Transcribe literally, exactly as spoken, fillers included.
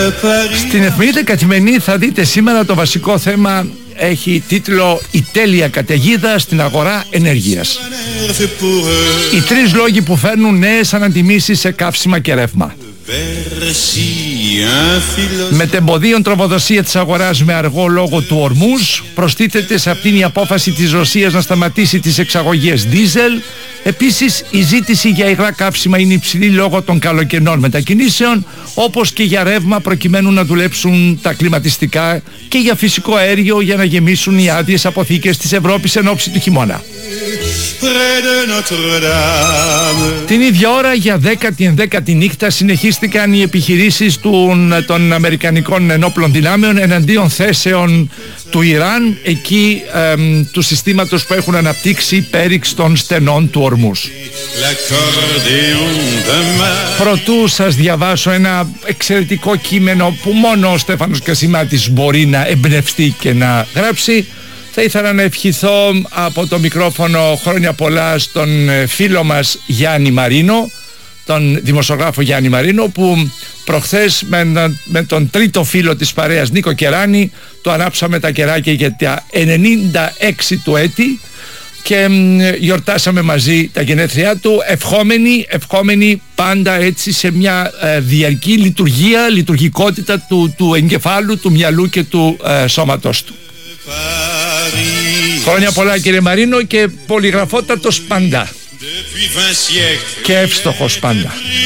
Στην εφημερίδα Καθημερινή θα δείτε σήμερα το βασικό θέμα έχει τίτλο «Η τέλεια καταιγίδα στην αγορά ενέργειας». Οι τρεις λόγοι που φέρνουν νέες ανατιμήσεις σε καύσιμα και ρεύμα. Μετεμποδίων τροφοδοσία της αγοράς με αργό λόγο του Ορμούζ. Προστίθεται σε αυτήν η απόφαση της Ρωσίας να σταματήσει τις εξαγωγές δίζελ. Επίσης η ζήτηση για υγρά καύσιμα είναι υψηλή λόγω των καλοκαιρινών μετακινήσεων, όπως και για ρεύμα προκειμένου να δουλέψουν τα κλιματιστικά και για φυσικό αέριο για να γεμίσουν οι άδειες αποθήκες της Ευρώπης εν ώψη του χειμώνα. Την ίδια ώρα για δέκατη ενδέκατη νύχτα συνεχίστηκαν οι επιχειρήσεις των, των Αμερικανικών ενόπλων δυνάμεων εναντίον θέσεων του Ιράν, εκεί εμ, του συστήματος που έχουν αναπτύξει πέριξ των στενών του Ορμούζ. Προτού σας διαβάσω ένα εξαιρετικό κείμενο που μόνο ο Στέφανος Κασιμάτης μπορεί να εμπνευστεί και να γράψει, θα ήθελα να ευχηθώ από το μικρόφωνο χρόνια πολλά στον φίλο μας Γιάννη Μαρίνο, τον δημοσιογράφο Γιάννη Μαρίνο, που προχθές με, με τον τρίτο φίλο της παρέας Νίκο Κεράνη το ανάψαμε τα κεράκια για τα ενενήντα έξι του έτη και γιορτάσαμε μαζί τα γενέθλιά του, ευχόμενοι, ευχόμενοι πάντα έτσι σε μια ε, διαρκή λειτουργία, λειτουργικότητα του, του εγκεφάλου, του μυαλού και του ε, σώματος του. Χρόνια πολλά κύριε Μαρίνο και πολυγραφότατος πάντα και εύστοχος πάντα.